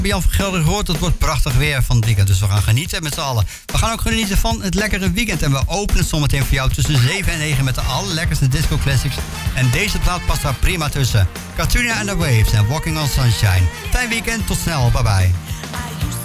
Jan van Gelder gehoord, het wordt prachtig weer van het weekend. Dus we gaan genieten met z'n allen. We gaan ook genieten van het lekkere weekend. En we openen zometeen voor jou tussen 7 en 9 met de allerlekkerste disco classics. En deze plaat past daar prima tussen. Katrina and the Waves en Walking on Sunshine. Fijn weekend, tot snel, bye bye.